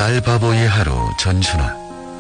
딸바보의 하루 전준아.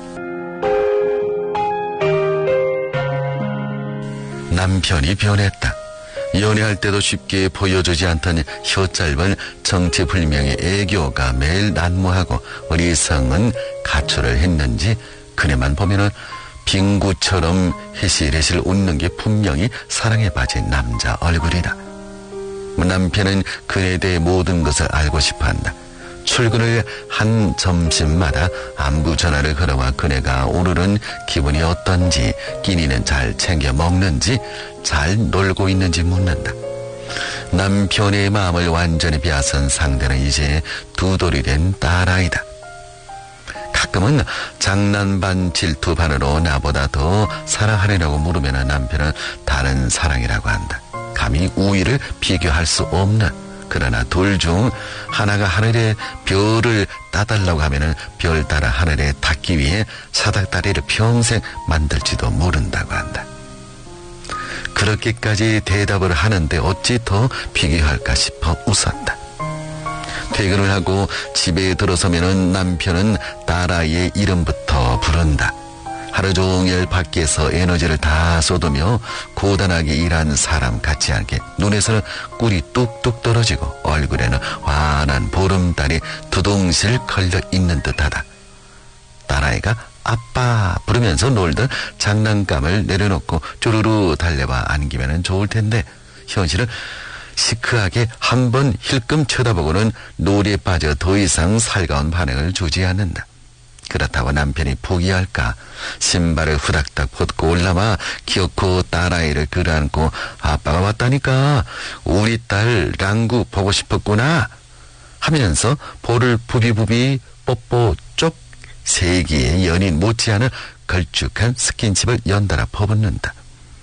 남편이 변했다. 연애할 때도 쉽게 보여주지 않던 혀 짧은 정체불명의 애교가 매일 난무하고 어리석은 가출을 했는지 그네만 보면은 빙구처럼 해실해실 웃는 게 분명히 사랑에 빠진 남자 얼굴이다. 남편은 그네에 대해 모든 것을 알고 싶어한다. 출근을 한 점심마다 안부 전화를 걸어와 그네가 오늘은 기분이 어떤지, 끼니는 잘 챙겨 먹는지, 잘 놀고 있는지 묻는다. 남편의 마음을 완전히 빼앗은 상대는 이제 두 돌이 된 딸아이다. 가끔은 장난 반 질투 반으로 나보다 더 사랑하느냐고 물으면 남편은 다른 사랑이라고 한다. 감히 우위를 비교할 수 없는, 그러나 둘 중 하나가 하늘에 별을 따달라고 하면은 별 따라 하늘에 닿기 위해 사닥다리를 평생 만들지도 모른다고 한다. 그렇게까지 대답을 하는데 어찌 더 비교할까 싶어 웃었다. 퇴근을 하고 집에 들어서면은 남편은 딸아이의 이름부터 부른다. 하루 종일 밖에서 에너지를 다 쏟으며 고단하게 일한 사람 같지 않게 눈에서는 꿀이 뚝뚝 떨어지고 얼굴에는 환한 보름달이 두둥실 걸려 있는 듯하다. 딸아이가 아빠 부르면서 놀던 장난감을 내려놓고 쭈루루 달려와 안기면 좋을 텐데 현실은 시크하게 한번 힐끔 쳐다보고는 놀이에 빠져 더 이상 살가운 반응을 주지 않는다. 그렇다고 남편이 포기할까? 신발을 후닥닥 벗고 올라와 기어코 딸아이를 끌어안고 아빠가 왔다니까 우리 딸 랑구 보고 싶었구나 하면서 볼을 부비부비 뽀뽀 쪽 세기의 연인 못지않은 걸쭉한 스킨십을 연달아 퍼붓는다.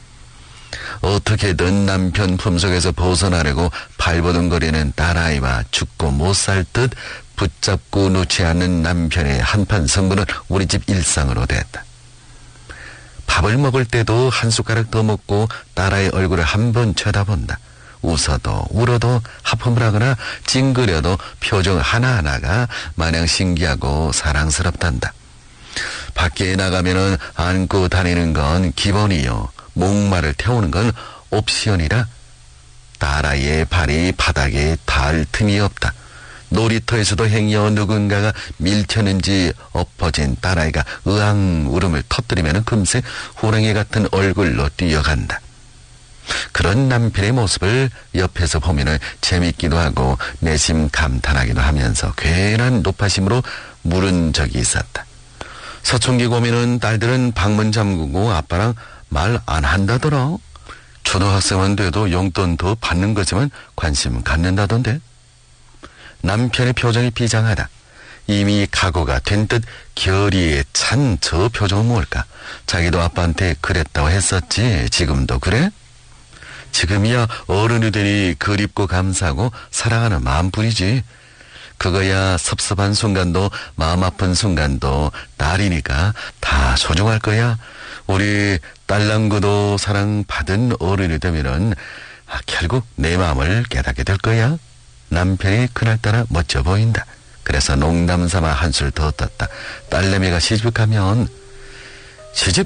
어떻게든 남편 품속에서 벗어나려고 발버둥거리는 딸아이와 죽고 못 살 듯 붙잡고 놓지 않는 남편의 한판 승부는 우리 집 일상으로 됐다. 밥을 먹을 때도 한 숟가락 더 먹고 딸아이 얼굴을 한 번 쳐다본다. 웃어도 울어도 하품을 하거나 찡그려도 표정 하나하나가 마냥 신기하고 사랑스럽단다. 밖에 나가면은 안고 다니는 건 기본이요. 목마를 태우는 건 옵션이라 딸아이의 발이 바닥에 닿을 틈이 없다. 놀이터에서도 행여 누군가가 밀쳤는지 엎어진 딸아이가 으앙 울음을 터뜨리면 금세 호랑이 같은 얼굴로 뛰어간다. 그런 남편의 모습을 옆에서 보면 재밌기도 하고 내심 감탄하기도 하면서 괜한 노파심으로 물은 적이 있었다. 서촌기 고민은 딸들은 방문 잠그고 아빠랑 말 안 한다더라. 초등학생은 돼도 용돈 더 받는 거지만 관심 갖는다던데. 남편의 표정이 비장하다. 이미 각오가 된 듯 결의에 찬 저 표정은 뭘까? 자기도 아빠한테 그랬다고 했었지. 지금도 그래? 지금이야 어른이 되니 그립고 감사하고 사랑하는 마음뿐이지. 그거야 섭섭한 순간도 마음 아픈 순간도 딸이니까 다 소중할 거야. 우리 딸랑구도 사랑받은 어른이 되면은 결국 내 마음을 깨닫게 될 거야. 남편이 그날따라 멋져 보인다. 그래서 농담삼아 한술 더 떴다. 딸내미가 시집가면 시집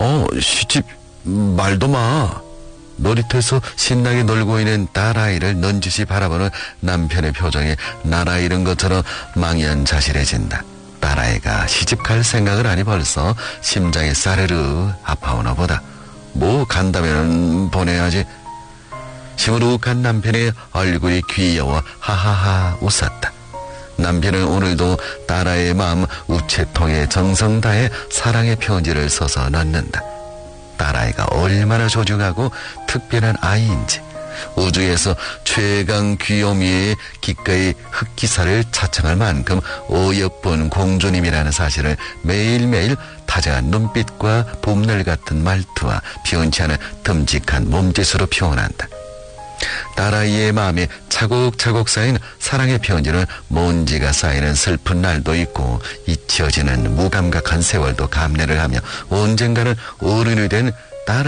말도 마. 놀이터에서 신나게 놀고 있는 딸아이를 넌지시 바라보는 남편의 표정에 나라 잃은 것처럼 망연자실해진다. 딸아이가 시집갈 생각을 하니 벌써 심장이 싸르르 아파오나 보다. 뭐 간다면 보내야지. 시무룩한 남편의 얼굴이 귀여워 하하하 웃었다. 남편은 오늘도 딸아이의 마음 우체통에 정성 다해 사랑의 편지를 써서 넣는다. 딸아이가 얼마나 소중하고 특별한 아이인지, 우주에서 최강 귀요미의 기꺼이 흑기사를 자청할 만큼 어여쁜 공주님이라는 사실을 매일매일 다정한 눈빛과 봄날 같은 말투와 변치 않은 듬직한 몸짓으로 표현한다. 딸아이의 마음에 차곡차곡 쌓인 사랑의 편지는 먼지가 쌓이는 슬픈 날도 있고 잊혀지는 무감각한 세월도 감내를 하며 언젠가는 어른이 된